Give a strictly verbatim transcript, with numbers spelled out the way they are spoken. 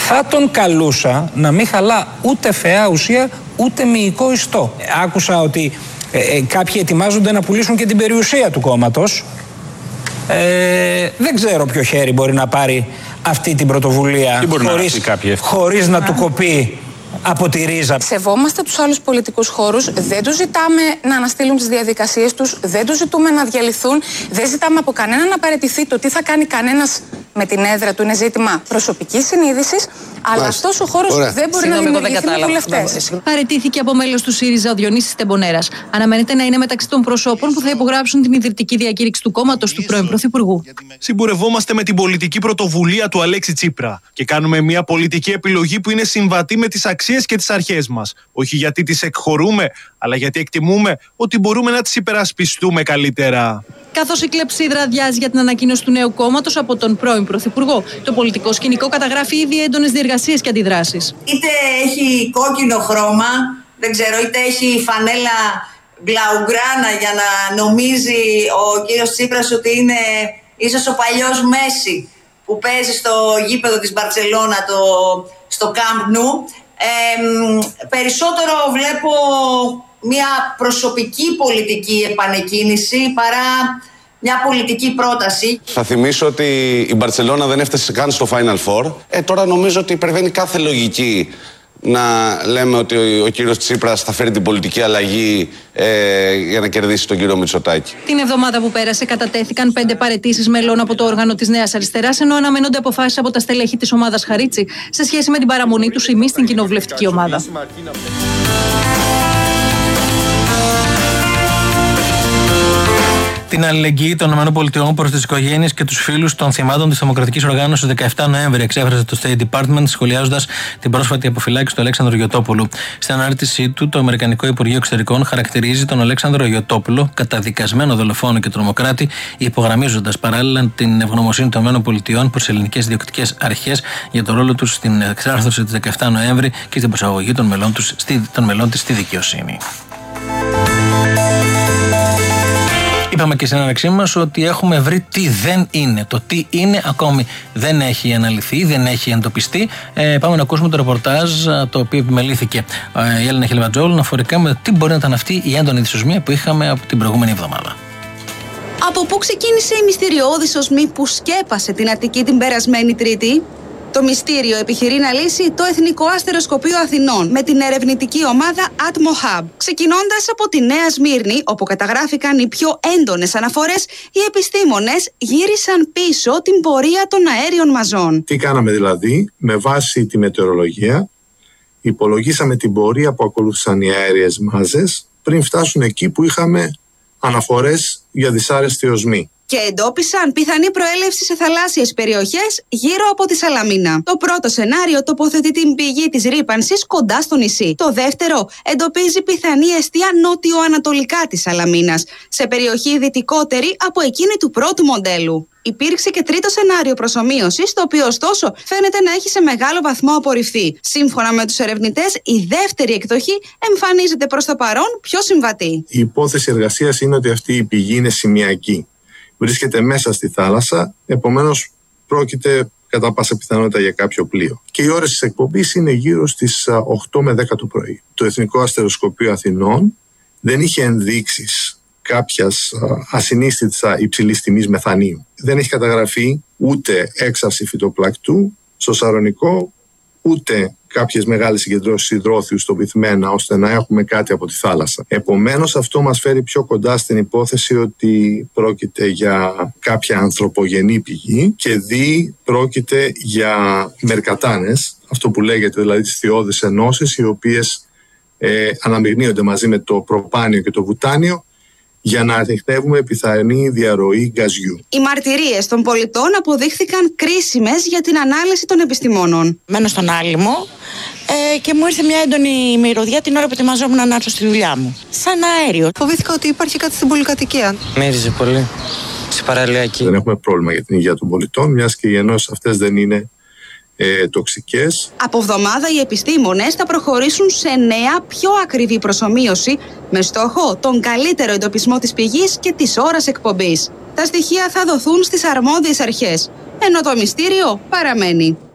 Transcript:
θα τον καλούσα να μην χαλά ούτε φαιά ουσία ούτε μυϊκό ιστό. Άκουσα ότι ε, ε, κάποιοι ετοιμάζονται να πουλήσουν και την περιουσία του κόμματος. Ε, δεν ξέρω ποιο χέρι μπορεί να πάρει αυτή την πρωτοβουλία χωρίς, χωρίς να του κοπεί από τη ρίζα. Σεβόμαστε τους άλλους πολιτικούς χώρους, δεν τους ζητάμε να αναστείλουν τις διαδικασίες τους, δεν τους ζητούμε να διαλυθούν, δεν ζητάμε από κανέναν να παραιτηθεί. Το τι θα κάνει κανένας με την έδρα του είναι ζήτημα προσωπικής συνείδησης, αλλά αυτός ο χώρος Ωραία. δεν μπορεί Συγγνώμη, να δημιουργηθεί με βουλευτές. Παραιτήθηκε από μέλος του ΣΥΡΙΖΑ ο Διονύσης Τεμπονέρας. Αναμένεται να είναι μεταξύ των προσώπων που θα υπογράψουν την ιδρυτική διακήρυξη του κόμματος του πρώην Πρωθυπουργού. Συμπορευόμαστε με την πολιτική πρωτοβουλία του Αλέξη Τσίπρα και κάνουμε μια πολιτική επιλογή που είναι συμβατή με τις αξίες και τις αρχές μας. Όχι γιατί τις εκχωρούμε, αλλά γιατί εκτιμούμε ότι μπορούμε να τις υπερασπιστούμε καλύτερα. Καθώς η κλεψίδρα αδειάζει για την ανακοίνωση του νέου κόμματος από τον πρώην Πρωθυπουργό, το πολιτικό σκηνικό καταγράφει ήδη έντονες διεργασίες και αντιδράσεις. Είτε έχει κόκκινο χρώμα, δεν ξέρω, είτε έχει φανέλα μπλαουγκράνα για να νομίζει ο κύριος Τσίπρας ότι είναι ίσως ο παλιός Μέση που παίζει στο γήπεδο της Μπαρτσελώνα, το, στο Camp Nou. Ε, περισσότερο βλέπω μια προσωπική πολιτική επανεκκίνηση παρά μια πολιτική πρόταση. Θα θυμίσω ότι η Μπαρτσελώνα δεν έφτασε καν στο Final Four. Ε, τώρα νομίζω ότι υπερβαίνει κάθε λογική να λέμε ότι ο, ο κύριος Τσίπρας θα φέρει την πολιτική αλλαγή ε, για να κερδίσει τον κύριο Μητσοτάκη. Την εβδομάδα που πέρασε κατατέθηκαν πέντε παραιτήσεις μελών από το όργανο της Νέας Αριστεράς, ενώ αναμένονται αποφάσεις από τα στελέχη της ομάδας Χαρίτσι σε σχέση με την παραμονή του ημί στην κοινοβουλευτική ομάδα. Την αλληλεγγύη των ΗΠΑ προς τις οικογένειες και τους φίλους των θυμάτων της Δημοκρατικής Οργάνωσης δεκαεφτά Νοέμβρη, εξέφρασε το State Department, σχολιάζοντας την πρόσφατη αποφυλάκηση του Αλέξανδρου Γιωτόπουλου. Στην ανάρτησή του, το Αμερικανικό Υπουργείο Εξωτερικών χαρακτηρίζει τον Αλέξανδρο Γιωτόπουλο καταδικασμένο δολοφόνο και τρομοκράτη, υπογραμμίζοντας παράλληλα την ευγνωμοσύνη των ΗΠΑ προς ελληνικές διοκτικές αρχές για τον ρόλο τους στην εξάρθρωση της δεκαεφτά Νοέμβρη και στην προσαγωγή των μελών, τους, των μελών της στη δικαιοσύνη. Είπαμε και στην έναρξή μας ότι έχουμε βρει τι δεν είναι. Το τι είναι ακόμη δεν έχει αναλυθεί, δεν έχει εντοπιστεί. Ε, πάμε να ακούσουμε το ρεπορτάζ το οποίο επιμελήθηκε ε, η Έλληνα Χιλβατζόλου αναφορικά με τι μπορεί να ήταν αυτή η έντονη δυσοσμία που είχαμε από την προηγούμενη εβδομάδα. Από πού ξεκίνησε η μυστηριώδης οσμή που σκέπασε την Αττική την περασμένη Τρίτη? Το μυστήριο επιχειρεί να λύσει το Εθνικό Αστεροσκοπείο Αθηνών με την ερευνητική ομάδα ATMOHub. Ξεκινώντας από τη Νέα Σμύρνη, όπου καταγράφηκαν οι πιο έντονες αναφορές, οι επιστήμονες γύρισαν πίσω την πορεία των αέριων μαζών. Τι κάναμε δηλαδή? Με βάση τη μετεωρολογία, υπολογίσαμε την πορεία που ακολούθησαν οι αέριες μάζες πριν φτάσουν εκεί που είχαμε αναφορές για δυσάρεστη οσμή. Και εντόπισαν πιθανή προέλευση σε θαλάσσιες περιοχές γύρω από τη Σαλαμίνα. Το πρώτο σενάριο τοποθετεί την πηγή της ρύπανσης κοντά στο νησί. Το δεύτερο εντοπίζει πιθανή εστία νότιο-ανατολικά της Σαλαμίνας, σε περιοχή δυτικότερη από εκείνη του πρώτου μοντέλου. Υπήρξε και τρίτο σενάριο προσομοίωσης, το οποίο ωστόσο φαίνεται να έχει σε μεγάλο βαθμό απορριφθεί. Σύμφωνα με τους ερευνητές, η δεύτερη εκδοχή εμφανίζεται προς το παρόν πιο συμβατή. Η υπόθεση εργασίας είναι ότι αυτή η πηγή είναι σημειακή. Βρίσκεται μέσα στη θάλασσα, επομένως πρόκειται κατά πάσα πιθανότητα για κάποιο πλοίο. Και οι ώρες της εκπομπής είναι γύρω στις οκτώ με δέκα το πρωί. Το Εθνικό Αστεροσκοπείο Αθηνών δεν είχε ενδείξεις κάποιας ασυνείσθητης υψηλής τιμής μεθανίου. Δεν έχει καταγραφεί ούτε έξαρση φυτοπλακτού στο Σαρονικό, ούτε κάποιες μεγάλες συγκεντρώσεις υδρόθιου στο Βυθμένα, ώστε να έχουμε κάτι από τη θάλασσα. Επομένως, αυτό μας φέρει πιο κοντά στην υπόθεση ότι πρόκειται για κάποια ανθρωπογενή πηγή και δι πρόκειται για μερκατάνες, αυτό που λέγεται δηλαδή τις θειώδεις ενώσεις, οι οποίες ε, αναμειγνύονται μαζί με το προπάνιο και το βουτάνιο για να ανοιχνεύουμε πιθανή διαρροή γκαζιού. Οι μαρτυρίες των πολιτών αποδείχθηκαν κρίσιμες για την ανάλυση των επιστημόνων. Μένω στον Άλυμο ε, και μου ήρθε μια έντονη μυρωδιά την ώρα που ετοιμαζόμουν να έρθω στη δουλειά μου. Σαν αέριο. Φοβήθηκα ότι υπάρχει κάτι στην πολυκατοικία. Μύριζε πολύ. Σε παραλιακή. Δεν έχουμε πρόβλημα για την υγεία των πολιτών, μιας και οι ενώσεις αυτές δεν είναι Ε, τοξικές. Από εβδομάδα οι επιστήμονες θα προχωρήσουν σε νέα, πιο ακριβή προσομοίωση με στόχο τον καλύτερο εντοπισμό της πηγής και της ώρας εκπομπής. Τα στοιχεία θα δοθούν στις αρμόδιες αρχές, ενώ το μυστήριο παραμένει.